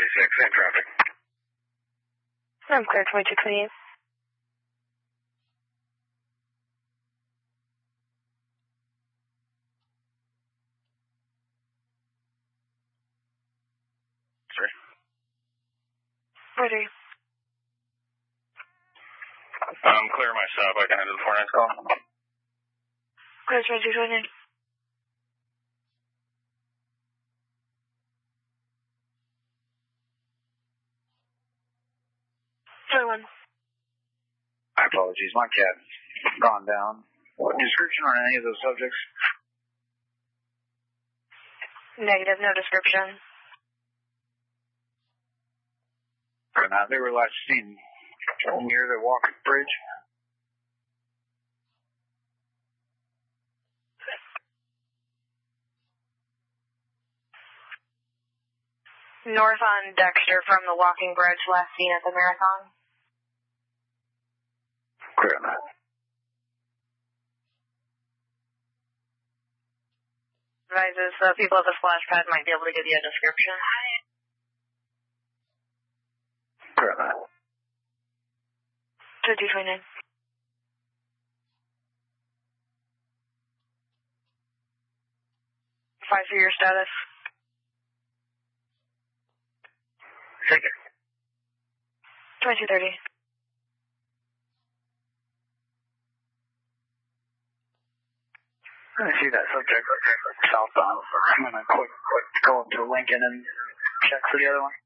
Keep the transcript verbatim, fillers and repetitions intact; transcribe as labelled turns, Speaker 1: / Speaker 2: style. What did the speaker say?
Speaker 1: twenty-six, same traffic.
Speaker 2: I'm clear, twenty-two twenty-eight.
Speaker 1: Sorry?
Speaker 2: Ready.
Speaker 1: I'm clear myself. I can handle the four nine call.
Speaker 2: Clear, twenty-two twenty-eight. twenty-one.
Speaker 1: My apologies. My cat gone down. What description on any of those subjects?
Speaker 2: Negative, no description.
Speaker 1: Now, they were last seen near the walking bridge.
Speaker 2: North on Dexter from the walking bridge, last seen at the marathon.
Speaker 1: Clear on that.
Speaker 2: Advises the people at the splash pad might be able to give you a description.
Speaker 1: Clear on that.
Speaker 2: twenty-two twenty-nine. Five for your status.
Speaker 1: Take it.
Speaker 2: twenty-two thirty.
Speaker 1: I see that subject southbound. I'm going to quick, quick go up to Lincoln and check for the other one.